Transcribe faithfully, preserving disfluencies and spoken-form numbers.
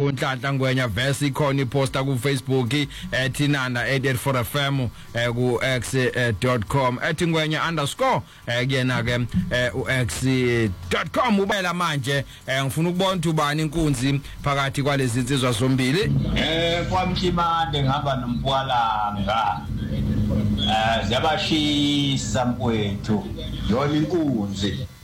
unhlanhla ngwenya verse ikhona iposta ku Facebook ethinana eight eight four F M ku x dot com ethi ngwenya underscore kuyena ke u x dot com ubela manje ngifuna ukubona ubani inkunzi phakathi kwalezi insizwa zombili eh kwamchimande ngihamba nompwalanga eh zabashisa mfowethu yona inkunzi